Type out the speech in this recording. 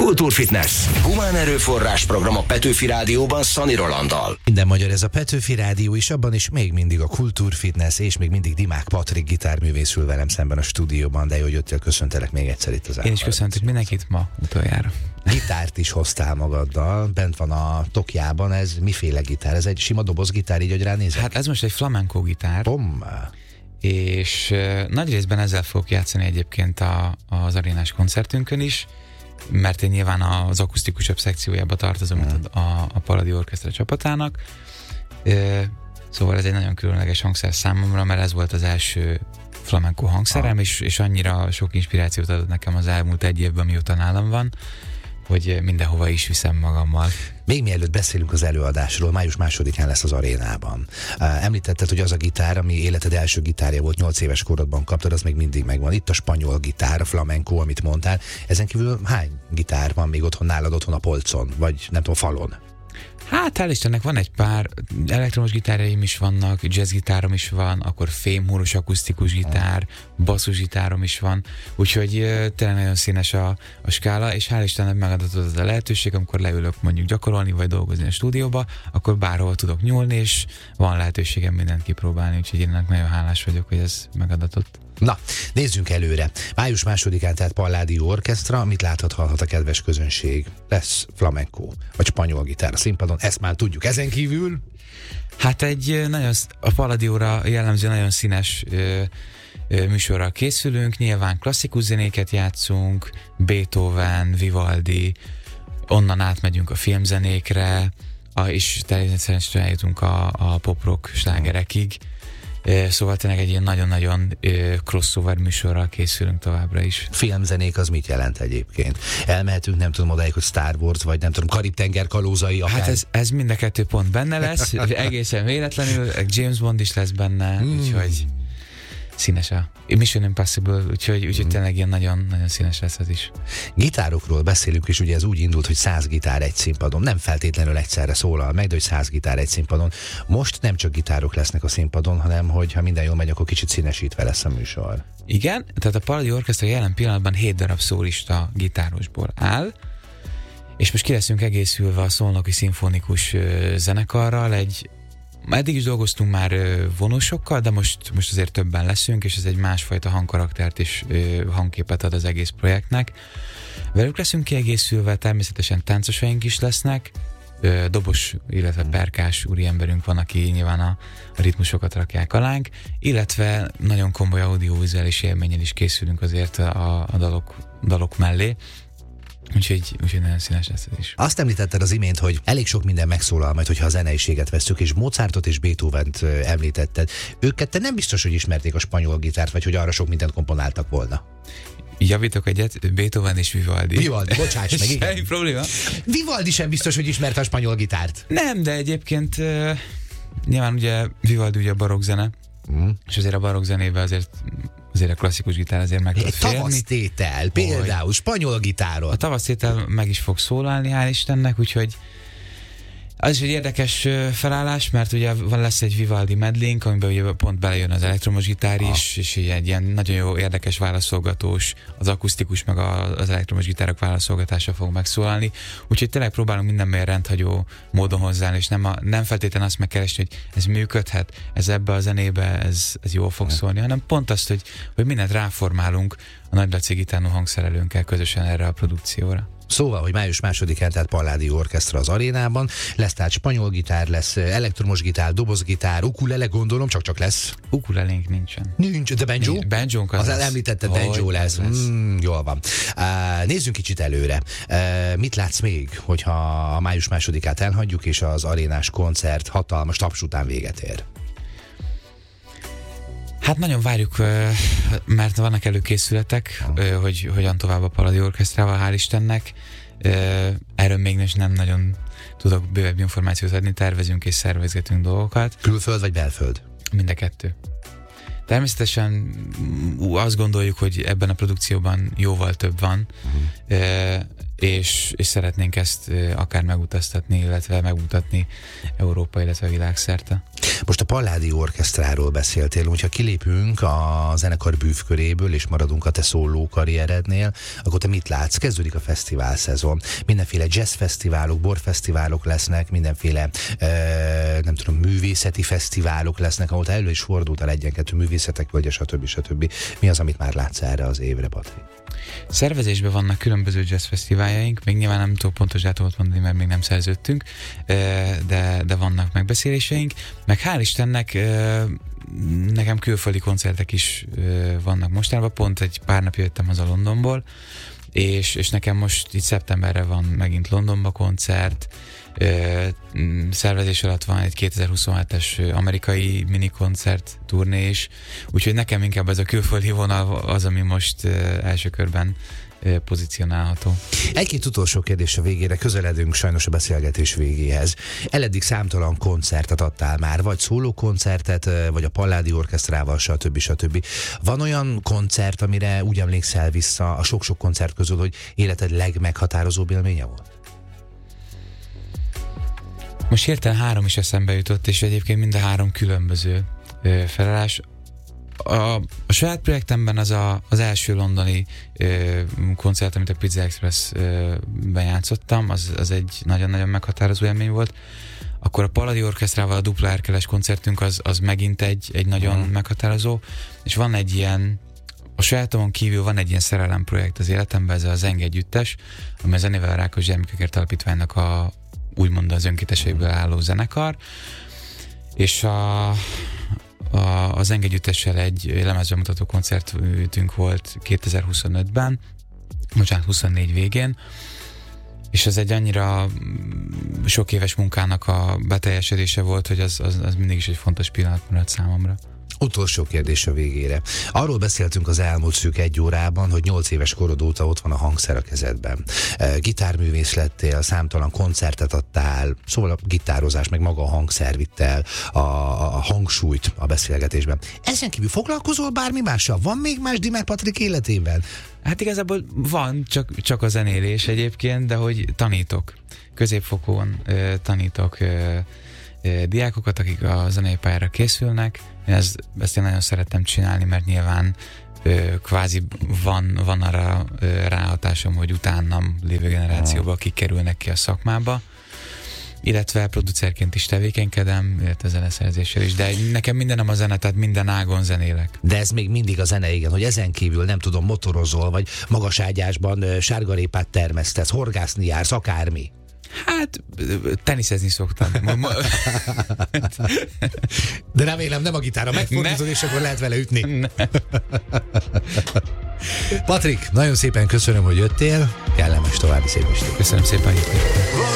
Kultúrfitness. Humán erőforrás program a Petőfi Rádióban Szani Rolanddal. Minden magyar, ez a Petőfi Rádió, és abban is még mindig a Kultúrfitness, és még mindig Dimák Patrik gitárművész ül velem szemben a stúdióban, de jó, hogy jöttél, köszöntelek még egyszer itt az Én is köszöntök mindenkit ma utoljára. Gitárt is hoztál magaddal, bent van a tokjában, ez miféle gitár? Ez egy sima dobozgitár, így hogy ránézek? Hát ez most egy flamenco gitár. És nagy részben ezzel fogok játszani egyébként az arénás koncertünkön is, mert én nyilván az akusztikusabb szekciójába tartozom, mint a Palladio Orchestra csapatának. Szóval ez egy nagyon különleges hangszer számomra, mert ez volt az első flamenco hangszerem, és annyira sok inspirációt adott nekem az elmúlt egy évben, mióta nálam van, hogy mindenhova is viszem magammal. Még mielőtt beszélünk az előadásról, május 2-án lesz az arénában. Említetted, hogy az a gitár, ami életed első gitárja volt, 8 éves korodban kaptad, az még mindig megvan. Itt a spanyol gitár, a flamenco, amit mondtál. Ezen kívül hány gitár van még nálad otthon a polcon, vagy nem tudom, falon? Hát hál' Istennek van egy pár elektromos gitárjaim is vannak, jazzgitárom is van, akkor fémhúros akusztikus gitár, basszusgitárom is van, úgyhogy tényleg nagyon színes a skála, és hál' Istennek megadatott az a lehetőség, amikor leülök mondjuk gyakorolni vagy dolgozni a stúdióba, akkor bárhol tudok nyúlni, és van lehetőségem mindent kipróbálni, úgyhogy én ennek nagyon hálás vagyok, hogy ez megadatott. Na, nézzünk előre. Május 2-án tehát Palladio Orchestra, mit láthat, hallhat a kedves közönség? Lesz flamenco, vagy spanyol gitár a színpadon, ezt már tudjuk. Ezen kívül? Hát a Palladióra jellemző nagyon színes műsorral készülünk, nyilván klasszikus zenéket játszunk, Beethoven, Vivaldi, onnan átmegyünk a filmzenékre, és természetesen eljutunk a pop-rock slágerekig. Szóval tényleg egy ilyen nagyon-nagyon crossover műsorral készülünk továbbra is. Filmzenék az mit jelent egyébként? Elmehetünk, nem tudom, odáig, hogy Star Wars, vagy nem tudom, Karib-tenger kalózai akár? Hát ez mind a kettő pont benne lesz, egészen véletlenül, James Bond is lesz benne, úgyhogy színes a Mission Impossible, úgyhogy tényleg ilyen nagyon-nagyon színes lesz az is. Gitárokról beszélünk, és ugye ez úgy indult, hogy 100 gitár egy színpadon. Nem feltétlenül egyszerre szólal meg, de hogy 100 gitár egy színpadon. Most nem csak gitárok lesznek a színpadon, hanem hogy ha minden jól megy, akkor kicsit színesítve lesz a műsor. Igen, tehát a Palladio Orchestra jelen pillanatban 7 darab szólista gitárosból áll, és most ki leszünk egészülve a Szolnoki Szimfonikus Zenekarral, eddig is dolgoztunk már vonósokkal, de most azért többen leszünk, és ez egy másfajta hangkaraktert és hangképet ad az egész projektnek. Velük leszünk kiegészülve, természetesen táncosaink is lesznek, dobos, illetve perkás úriemberünk van, aki nyilván a ritmusokat rakják alánk, illetve nagyon komoly audiovizuális élménnyel is készülünk azért a dalok mellé. Úgyhogy nagyon színes lesz ez is. Azt említetted az imént, hogy elég sok minden megszólal majd, hogyha a zeneiséget vesszük, és Mozartot és Beethovent említetted. Őket te nem biztos, hogy ismerték a spanyol gitárt, vagy hogy arra sok mindent komponáltak volna. Javítok egyet, Beethoven és Vivaldi. Vivaldi, bocsáss meg, igen. Semmi probléma. Vivaldi sem biztos, hogy ismerte a spanyol gitárt. Nem, de egyébként nyilván ugye Vivaldi ugye a barokk zene, és azért a barokk zenébe azért a klasszikus gitár azért meg tud férni. Tavasztétel, például spanyol gitáron. A tavasztétel meg is fog szólalni, hál' Istennek, úgyhogy az is egy érdekes felállás, mert ugye lesz egy Vivaldi medlink, amiben ugye pont belejön az elektromos gitár is, és egy ilyen nagyon jó érdekes válaszolgatós, az akusztikus meg az elektromos gitárok válaszolgatása fog megszólalni. Úgyhogy tényleg próbálunk mindenben rendhagyó módon hozzáállni, és nem feltétlenül azt megkeresni, hogy ez működhet, ez ebbe a zenébe, ez jól fog szólni, hanem pont azt, hogy mindent ráformálunk a Nagy Laci gitárnó hangszerelőnkkel közösen erre a produkcióra. Szóval, hogy május 2-án tehát Palladio Orchestra az arénában, lesz tehát spanyol gitár, lesz elektromos gitár, dobozgitár, ukulele, gondolom, csak lesz. Ukulelénk nincsen. Nincs, de banjo? Banjónk az lesz. Említetted, banjo lesz. Jól van. Nézzünk kicsit előre. Mit látsz még, hogyha a május 2-át elhagyjuk, és az arénás koncert hatalmas taps után véget ér? Hát nagyon várjuk, mert vannak előkészületek, hogy hogyan tovább a Palladio Orchestrával, hál' Istennek. Erről még nem nagyon tudok bővebb információt adni, tervezünk és szervezgetünk dolgokat. Külföld vagy belföld? Mind a kettő. Természetesen azt gondoljuk, hogy ebben a produkcióban jóval több van, és szeretnénk ezt akár megutaztatni, illetve megmutatni Európa, illetve világszerte. Most a Palladio Orchestráról beszéltél, hogyha kilépünk a zenekar bűvköréből, és maradunk a te szóló karrierednél, akkor te mit látsz? Kezdődik a fesztivál szezon. Mindenféle jazzfesztiválok, borfesztiválok lesznek, mindenféle nem tudom, művészeti fesztiválok lesznek, ahol te elő is fordultál egyen-kettő művészetek, vagy stb. Mi az, amit már látsz erre az évre, Patrik? Szervezésben vannak különböző jazzfesztiváljaink, még nyilván nem tudok pontos dátumot mondani, mert még nem szerződtünk, de vannak megbeszéléseink, meg hál' Istennek nekem külföldi koncertek is vannak mostanában, pont egy pár napja jöttem haza Londonból, és nekem most itt szeptemberre van megint Londonba koncert, szervezés alatt van egy 2027-es amerikai minikoncert turné is, úgyhogy nekem inkább ez a külföldi vonal az, ami most első körben pozícionálható. Egy-két utolsó kérdés a végére, közeledünk sajnos a beszélgetés végéhez. Eddig számtalan koncertet adtál már, vagy szólókoncertet, vagy a Palladio Orchestrával, stb. Van olyan koncert, amire úgy emlékszel vissza a sok-sok koncert közül, hogy életed legmeghatározóbb élménye volt? Most hirtelen 3 is eszembe jutott, és egyébként mind a 3 különböző felállás. A saját projektemben az első londoni koncert, amit a Pizza Express-ben játszottam, az egy nagyon-nagyon meghatározó élmény volt. Akkor a Palladio Orchestrával a dupla erkeles koncertünk az megint egy nagyon meghatározó, és van egy ilyen, a sajátomon kívül van egy ilyen szerelem projekt az életemben, ez az Zeng együttes, ami a Zenével a Rákos Gyermekekért Alapítványnak úgymond az önkénteseiből álló zenekar, és az Zeng együttessel egy lemezbemutató koncertünk volt 2025-ben, 24 végén, és ez egy annyira sok éves munkának a beteljesedése volt, hogy az mindig is egy fontos pillanat maradt számomra. Utolsó kérdés a végére. Arról beszéltünk az elmúlt szűk 1 órában, hogy 8 éves korod óta ott van a hangszer a kezedben. Gitárművész lettél, számtalan koncertet adtál, szóval a gitározás, meg maga a hangszer vitt el a hangsúlyt a beszélgetésben. Ezen kívül foglalkozol bármi mással? Van még más Dimák Patrik életében? Hát igazából van, csak a zenélés egyébként, de hogy tanítok. Középfokon tanítok diákokat, akik a zenei pályára készülnek. Ezt én nagyon szeretem csinálni, mert nyilván kvázi van arra ráhatásom, hogy utánam lévő generációba akik kerülnek ki a szakmába, illetve producerként is tevékenykedem, illetve zeneszerzéssel is, de nekem mindenem a zene, tehát minden ágon zenélek. De ez még mindig a zene, igen, hogy ezen kívül nem tudom, motorozol, vagy magaságyásban sárgarépát termesztesz, horgászni jársz, akármi. Hát, teniszezni szoktam. De remélem nem a gitára megfordítod, és akkor lehet vele ütni. Patrik, nagyon szépen köszönöm, hogy jöttél. Kellemes további szép estét. Köszönöm szépen, hogy jöttél.